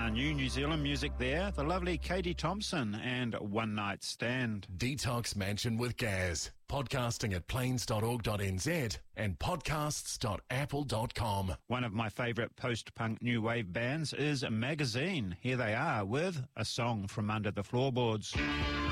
New New Zealand music there. The lovely Katie Thompson and One Night Stand. Detox Mansion with Gaz. Podcasting at plains.org.nz and podcasts.apple.com. One of my favourite post-punk new wave bands is Magazine. Here they are with a song from Under the Floorboards.